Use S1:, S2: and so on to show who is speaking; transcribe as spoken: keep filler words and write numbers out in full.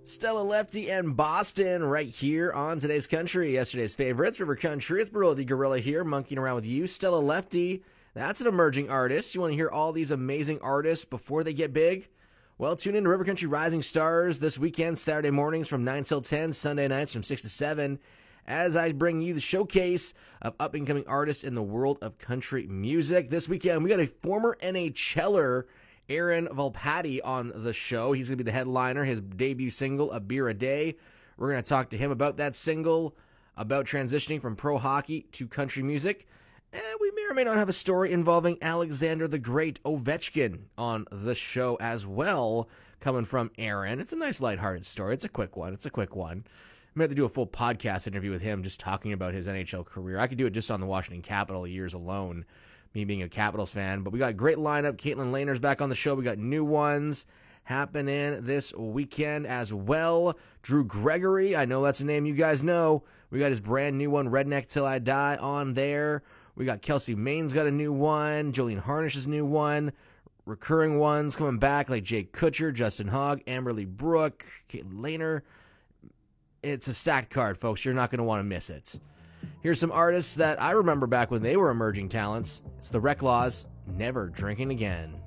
S1: Stella Lefty and Boston right here on Today's Country. Yesterday's favorites, River Country. It's Burrell the Gorilla here, monkeying around with you. Stella Lefty, that's an emerging artist. You want to hear all these amazing artists before they get big? Well, tune in to River Country Rising Stars this weekend, Saturday mornings from nine till ten, Sunday nights from six to seven, as I bring you the showcase of up-and-coming artists in the world of country music. This weekend, we got a former NHLer, Aaron Volpatti, on the show. He's going to be the headliner, his debut single, A Beer a Day. We're going to talk to him about that single, about transitioning from pro hockey to country music. And we may or may not have a story involving Alexander the Great Ovechkin on the show as well, coming from Aaron. It's a nice lighthearted story. It's a quick one. It's a quick one. I'm going to have to do a full podcast interview with him just talking about his N H L career. I could do it just on the Washington Capitol years alone, me being a Capitals fan. But we got a great lineup. Caitlin Lehner's back on the show. We got new ones happening this weekend as well. Drew Gregory, I know that's a name you guys know. We got his brand new one, Redneck Till I Die, on there. We got Kelsey Main's got a new one. Jolene Harnish's new one. Recurring ones coming back like Jake Kutcher, Justin Hogg, Amberly Brooke, Caitlin Lehner. It's a stacked card, folks. You're not going to want to miss it. Here's some artists that I remember back when they were emerging talents. It's the Reclaws, Never Drinking Again.